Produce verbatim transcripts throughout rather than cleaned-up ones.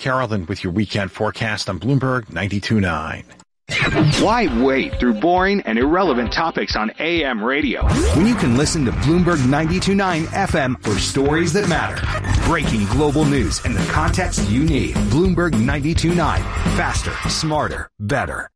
Carrollton with your weekend forecast on Bloomberg ninety-two point nine. Why wade through boring and irrelevant topics on A M radio when you can listen to Bloomberg ninety-two point nine F M for stories that matter? Breaking global news in the context you need. Bloomberg ninety-two point nine. Faster, smarter, better.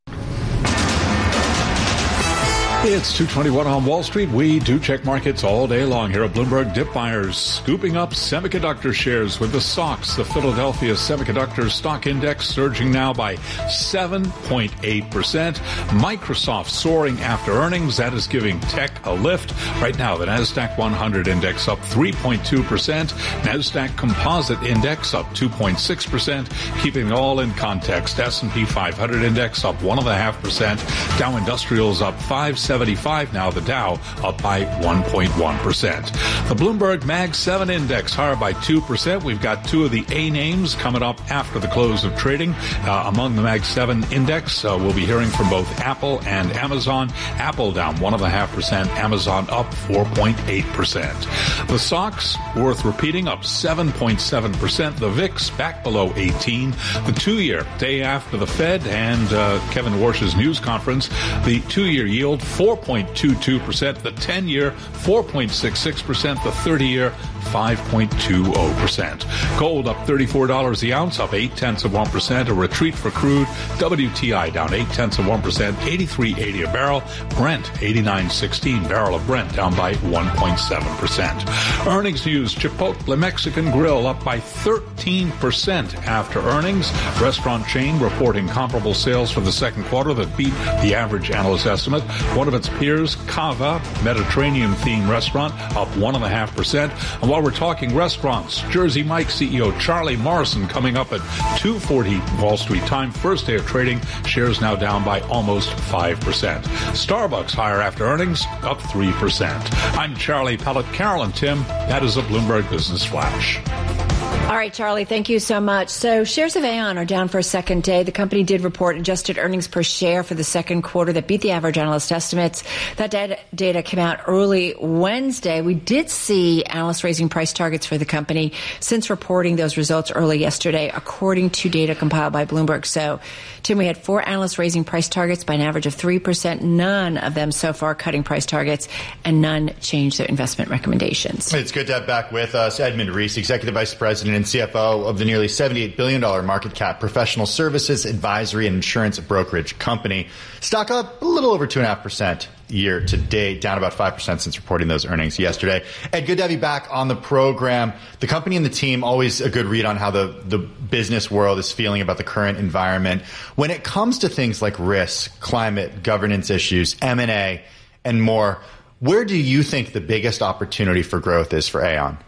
It's two twenty-one on Wall Street. We do check markets all day long here at Bloomberg. Dip buyers scooping up semiconductor shares with the S O X, the Philadelphia Semiconductor Stock Index, surging now by seven point eight percent. Microsoft soaring after earnings. That is giving tech a lift. Right now, the NASDAQ one hundred index up three point two percent. NASDAQ Composite Index up two point six percent. Keeping it all in context, S and P five hundred index up one point five percent. Dow Industrials up five seventy-five now, the Dow up by one point one percent. The Bloomberg Mag seven Index higher by two percent. We've got two of the A names coming up after the close of trading. Uh, among the Mag seven Index, uh, we'll be hearing from both Apple and Amazon. Apple down one point five percent, Amazon up four point eight percent. The S O X, worth repeating, up seven point seven percent. The V I X back below eighteen. The two-year, day after the Fed and uh, Kevin Warsh's news conference, the two-year yield four point two two percent, the ten-year four point six six percent, the thirty-year five point two zero percent. Gold up thirty-four dollars the ounce, up eight tenths of one percent. A retreat for crude. W T I down eight tenths of one percent, eighty-three eighty a barrel. Brent eighty-nine sixteen, barrel of Brent down by one point seven percent. Earnings news: Chipotle Mexican Grill up by thirteen percent after earnings. Restaurant chain reporting comparable sales for the second quarter that beat the average analyst estimate. One of its peers, Cava, Mediterranean-themed restaurant, up one point five percent. And while we're talking restaurants, Jersey Mike C E O Charlie Morrison coming up at two forty Wall Street time. First day of trading, shares now down by almost five percent. Starbucks higher after earnings, up three percent. I'm Charlie Pellet. Carol and Tim, that is a Bloomberg Business Flash. All right, Charlie, thank you so much. So shares of Aon are down for a second day. The company did report adjusted earnings per share for the second quarter that beat the average analyst estimates. That data, data came out early Wednesday. We did see analysts raising price targets for the company since reporting those results early yesterday, according to data compiled by Bloomberg. So, Tim, we had four analysts raising price targets by an average of three percent. None of them so far cutting price targets, and none changed their investment recommendations. It's good to have back with us Edmund Reese, Executive Vice President and C F O of the nearly seventy-eight billion dollars market cap professional services, advisory, and insurance brokerage company. Stock up a little over two point five percent year to date, down about five percent since reporting those earnings yesterday. Ed, good to have you back on the program. The company and the team, always a good read on how the, the business world is feeling about the current environment. When it comes to things like risk, climate, governance issues, M and A, and more, where do you think the biggest opportunity for growth is for Aon?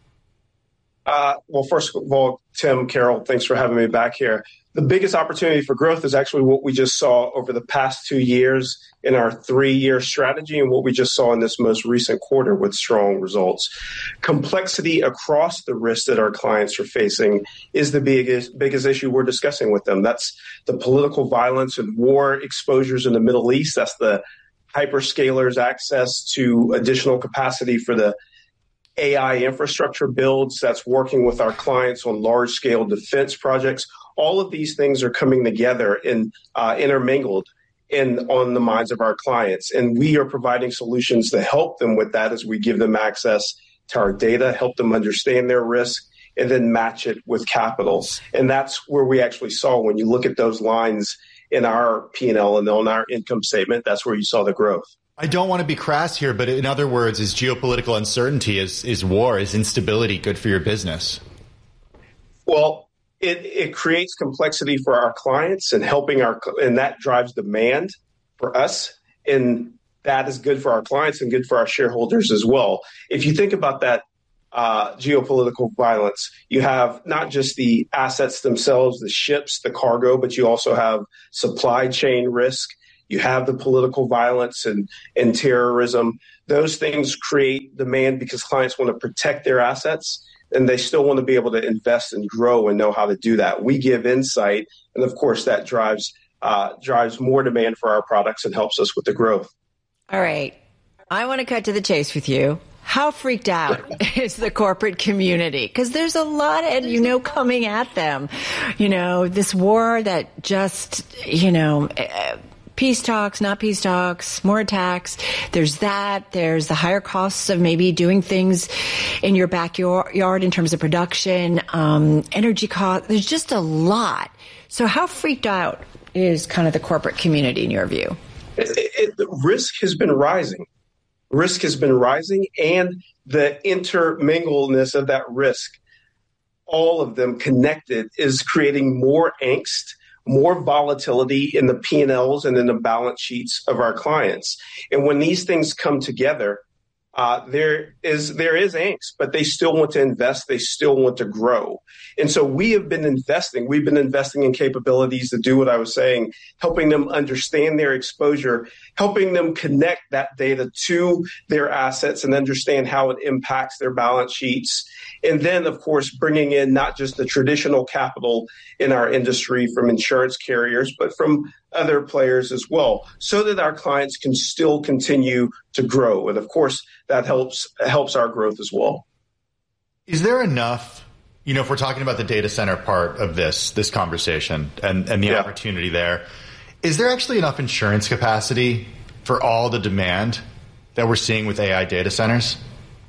Uh, well, first of all, Tim, Carol, thanks for having me back here. The biggest opportunity for growth is actually what we just saw over the past two years in our three-year strategy and what we just saw in this most recent quarter with strong results. Complexity across the risks that our clients are facing is the biggest, biggest issue we're discussing with them. That's the political violence and war exposures in the Middle East. That's the hyperscalers' access to additional capacity for the A I infrastructure builds. That's working with our clients on large-scale defense projects. All of these things are coming together and uh, intermingled in on the minds of our clients. And we are providing solutions to help them with that as we give them access to our data, help them understand their risk, and then match it with capital. And that's where we actually saw, when you look at those lines in our P and L and on our income statement, that's where you saw the growth. I don't want to be crass here, but in other words, is geopolitical uncertainty, is, is war, is instability good for your business? Well, it, it creates complexity for our clients and helping our, and that drives demand for us. And that is good for our clients and good for our shareholders as well. If you think about that uh, geopolitical violence, you have not just the assets themselves, the ships, the cargo, but you also have supply chain risk. You have the political violence and, and terrorism. Those things create demand because clients want to protect their assets, and they still want to be able to invest and grow and know how to do that. We give insight, and of course that drives uh, drives more demand for our products and helps us with the growth. All right. I want to cut to the chase with you. how freaked out is the corporate community? Because there's a lot, and you know, coming at them, you know, this war that just, you know, uh, peace talks, not peace talks, more attacks. There's that. There's the higher costs of maybe doing things in your backyard in terms of production, um, energy costs. There's just a lot. So how freaked out is kind of the corporate community in your view? It, it, the risk has been rising. Risk has been rising, and the intermingleness of that risk, all of them connected, is creating more angst, more volatility in the P and Ls and in the balance sheets of our clients. And when these things come together, uh, there is there is angst, but they still want to invest. They still want to grow. And so we have been investing. We've been investing in capabilities to do what I was saying, helping them understand their exposure, helping them connect that data to their assets and understand how it impacts their balance sheets. And then, of course, bringing in not just the traditional capital in our industry from insurance carriers, but from other players as well, so that our clients can still continue to grow. And of course, that helps helps our growth as well. Is there enough, you know, if we're talking about the data center part of this, this conversation and, and the yeah. opportunity there, is there actually enough insurance capacity for all the demand that we're seeing with A I data centers?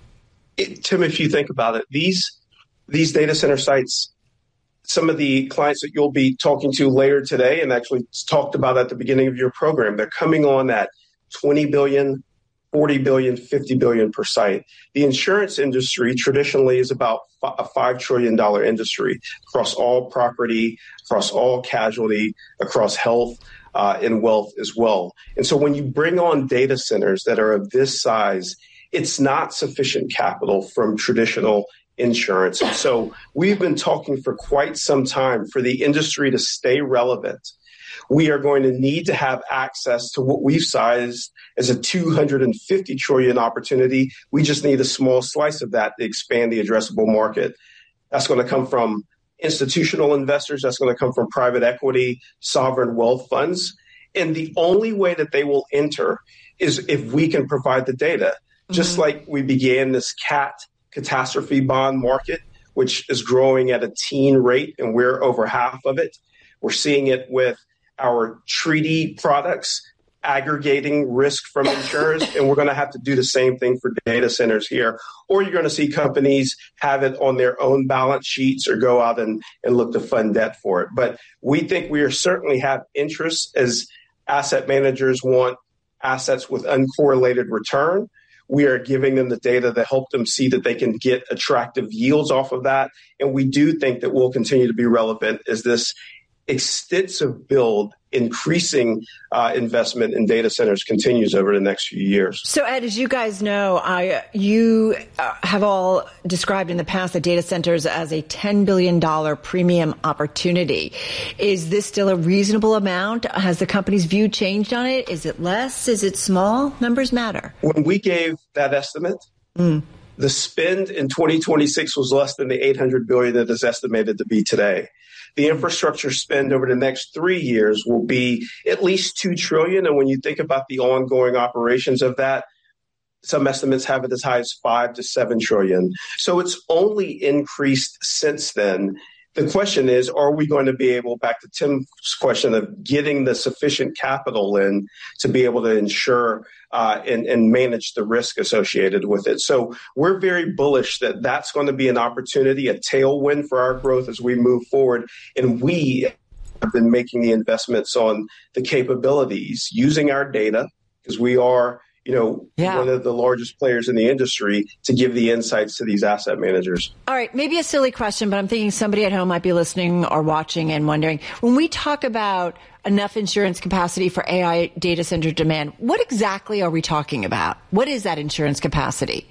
It, Tim, if you think about it, these these data center sites, some of the clients that you'll be talking to later today and actually talked about at the beginning of your program, they're coming on at twenty billion, forty billion, fifty billion per site. The insurance industry traditionally is about a five trillion dollars industry across all property, across all casualty, across health uh, and wealth as well. And so when you bring on data centers that are of this size, it's not sufficient capital from traditional insurance. And so we've been talking for quite some time for the industry to stay relevant. We are going to need to have access to what we've sized as a two hundred fifty trillion dollars opportunity. We just need a small slice of that to expand the addressable market. That's going to come from institutional investors. That's going to come from private equity, sovereign wealth funds. And the only way that they will enter is if we can provide the data. Mm-hmm. Just like we began this CAT catastrophe bond market, which is growing at a teen rate, and we're over half of it. We're seeing it with our treaty products, aggregating risk from insurers, and we're going to have to do the same thing for data centers here. Or you're going to see companies have it on their own balance sheets or go out and, and look to fund debt for it. But we think we are certainly have interest as asset managers want assets with uncorrelated return. We are giving them the data to help them see that they can get attractive yields off of that. And we do think that we'll continue to be relevant as this extensive build, increasing uh, investment in data centers continues over the next few years. So, Ed, as you guys know, I, you uh, have all described in the past the data centers as a ten billion dollars premium opportunity. Is this still a reasonable amount? Has the company's view changed on it? Is it less? Is it small? Numbers matter. When we gave that estimate, mm. the spend in twenty twenty-six was less than the eight hundred billion dollars that is estimated to be today. The infrastructure spend over the next three years will be at least two trillion dollars. And when you think about the ongoing operations of that, some estimates have it as high as five to seven trillion dollars. So it's only increased since then. The question is, are we going to be able, back to Tim's question of getting the sufficient capital in to be able to ensure uh, and, and manage the risk associated with it? So we're very bullish that that's going to be an opportunity, a tailwind for our growth as we move forward. And we have been making the investments on the capabilities, using our data, because we are, you know, yeah. one of the largest players in the industry, to give the insights to these asset managers. All right, maybe a silly question, but I'm thinking somebody at home might be listening or watching and wondering, when we talk about enough insurance capacity for A I data center demand, what exactly are we talking about? What is that insurance capacity?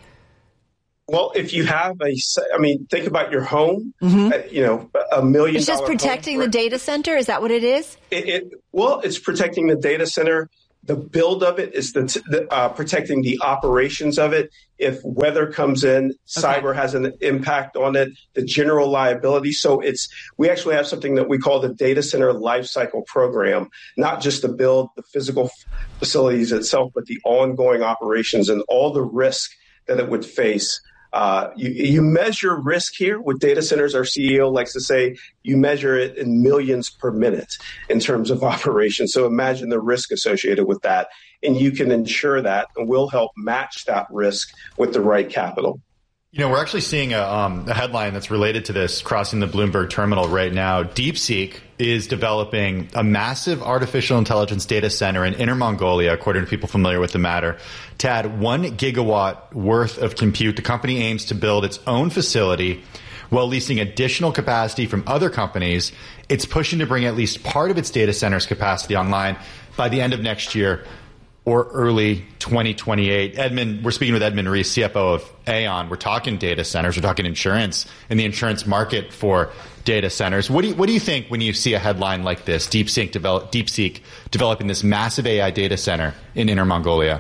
Well, if you have a, I mean, think about your home, mm-hmm. uh, you know, a million. It's just protecting the data center. Is that what it is? It, it, well, it's protecting the data center. The build of it is the, the uh, protecting the operations of it. If weather comes in, okay. cyber has an impact on it, the general liability. So it's, we actually have something that we call the data center lifecycle program, not just to build the physical facilities itself, but the ongoing operations and all the risk that it would face. Uh, you, you measure risk here with data centers. Our C E O likes to say you measure it in millions per minute in terms of operation. So imagine the risk associated with that. And you can ensure that, and we'll help match that risk with the right capital. You know, we're actually seeing a, um, a headline that's related to this crossing the Bloomberg terminal right now. DeepSeek is developing a massive artificial intelligence data center in Inner Mongolia, according to people familiar with the matter, to add one gigawatt worth of compute. The company aims to build its own facility while leasing additional capacity from other companies. It's pushing to bring at least part of its data center's capacity online by the end of next year or early twenty twenty-eight. Edmund, we're speaking with Edmund Reese, C F O of Aon. We're talking data centers. We're talking insurance and the insurance market for data centers. What do you, what do you think when you see a headline like this, DeepSeek, develop, DeepSeek developing this massive A I data center in Inner Mongolia?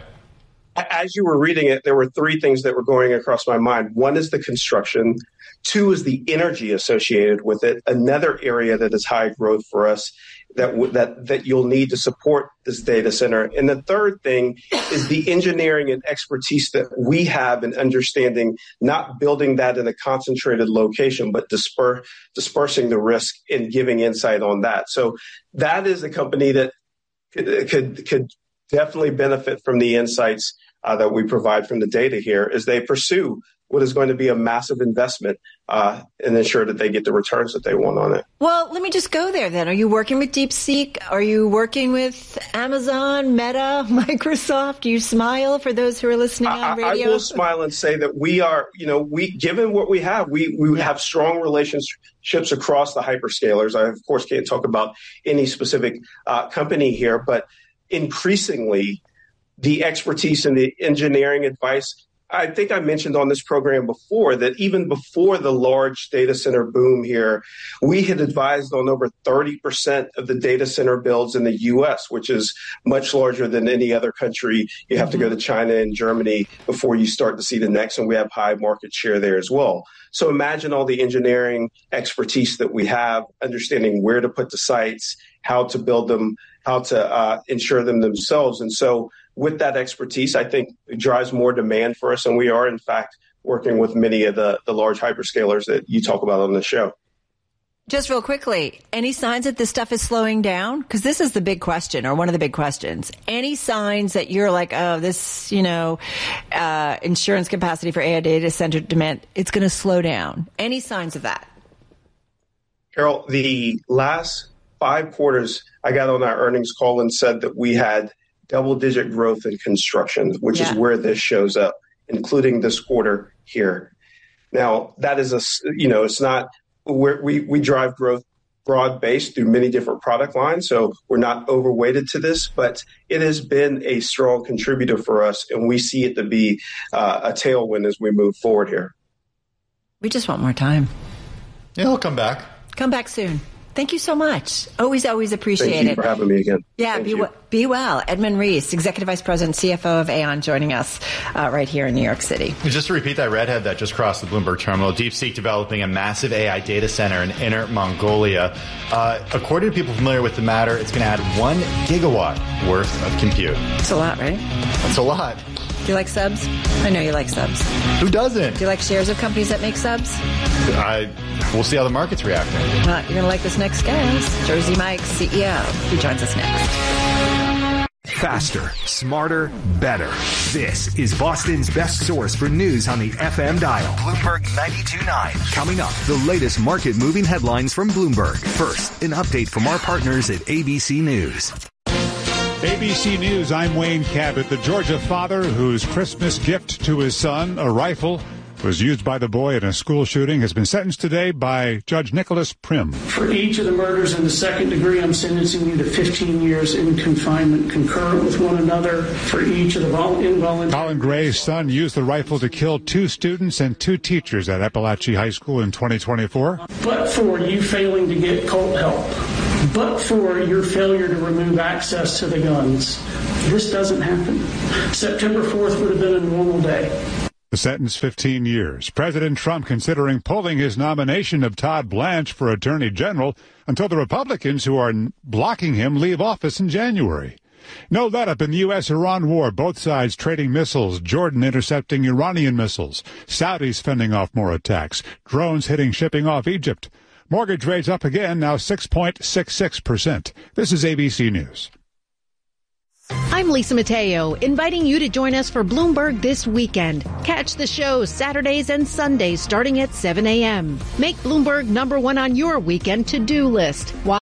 As you were reading it, there were three things that were going across my mind. One is the construction. Two is the energy associated with it. Another area that is high growth for us that w- that that you'll need to support this data center. And the third thing is the engineering and expertise that we have in understanding, not building that in a concentrated location, but disper- dispersing the risk and giving insight on that. So that is a company that could could, could definitely benefit from the insights uh, that we provide from the data here as they pursue what is going to be a massive investment uh, and ensure that they get the returns that they want on it. Well, let me just go there then. Are you working with DeepSeek? Are you working with Amazon, Meta, Microsoft? Do you smile for those who are listening on radio? I, I will smile and say that we are, you know, we given what we have, we, we yeah. have strong relationships across the hyperscalers. I, of course, can't talk about any specific uh, company here, but increasingly the expertise and the engineering advice. I think I mentioned on this program before that even before the large data center boom here, we had advised on over thirty percent of the data center builds in the U S, which is much larger than any other country. You have to go to China and Germany before you start to see the next, and we have high market share there as well. So imagine all the engineering expertise that we have, understanding where to put the sites, how to build them, how to uh, ensure them themselves. And so with that expertise, I think it drives more demand for us. And we are, in fact, working with many of the, the large hyperscalers that you talk about on the show. Just real quickly, any signs that this stuff is slowing down? Because this is the big question, or one of the big questions. Any signs that you're like, oh, this, you know, uh, insurance capacity for A I data center demand, it's going to slow down? Any signs of that? Carol, the last five quarters, I got on our earnings call and said that we had double-digit growth in construction, which yeah. is where this shows up, including this quarter here. Now, that is a, you know, it's not, we're, we we drive growth broad-based through many different product lines, so we're not overweighted to this, but it has been a strong contributor for us, and we see it to be uh, a tailwind as we move forward here. We just want more time. Yeah, I'll come back. Come back soon. Thank you so much. Always, always appreciate it. Thank you for having me again. Yeah, be, w- be well. Edmund Reese, Executive Vice President, C F O of Aon, joining us uh, right here in New York City. Just to repeat that redhead that just crossed the Bloomberg terminal, DeepSeek developing a massive A I data center in Inner Mongolia. Uh, according to people familiar with the matter, it's going to add one gigawatt worth of compute. That's a lot, right? That's a lot. Do you like subs? I know you like subs. Who doesn't? Do you like shares of companies that make subs? I, we'll see how the market's reacting. Well, you're going to like this next guest, Jersey Mike's C E O. He joins us next. Faster, smarter, better. This is Boston's best source for news on the F M dial. Bloomberg ninety-two point nine. Coming up, the latest market-moving headlines from Bloomberg. First, an update from our partners at A B C News. A B C News, I'm Wayne Cabot. The Georgia father whose Christmas gift to his son, a rifle, was used by the boy in a school shooting, has been sentenced today by Judge Nicholas Prim. For each of the murders in the second degree, I'm sentencing you to fifteen years in confinement, concurrent with one another. For each of the vol- involuntary... Colin Gray's son used the rifle to kill two students and two teachers at Appalachia High School in twenty twenty-four. But for you failing to get cult help, but for your failure to remove access to the guns, this doesn't happen. September fourth would have been a normal day. The sentence, fifteen years. President Trump considering pulling his nomination of Todd Blanche for Attorney General until the Republicans who are blocking him leave office in January. No let-up in the U S Iran war. Both sides trading missiles. Jordan intercepting Iranian missiles. Saudis fending off more attacks. Drones hitting shipping off Egypt. Mortgage rates up again, now six point six six percent. This is A B C News. I'm Lisa Mateo, inviting you to join us for Bloomberg This Weekend. Catch the show Saturdays and Sundays starting at seven a.m. Make Bloomberg number one on your weekend to-do list. While